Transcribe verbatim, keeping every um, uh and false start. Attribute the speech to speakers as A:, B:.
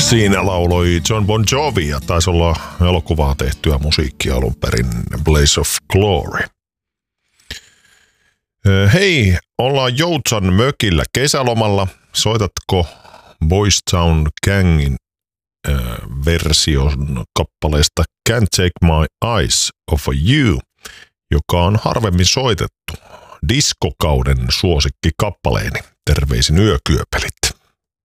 A: Siinä lauloi John Bon Jovi ja taisi olla elokuvaa tehtyä musiikkia alun perin Blaze of Glory. Hei, ollaan Joutsan mökillä kesälomalla. Soitatko Boys Town Gangin äh, version kappaleesta Can't Take My Eyes Off of You, joka on harvemmin soitettu diskokauden suosikki kappaleeni. Terveisin Yökyöpelit.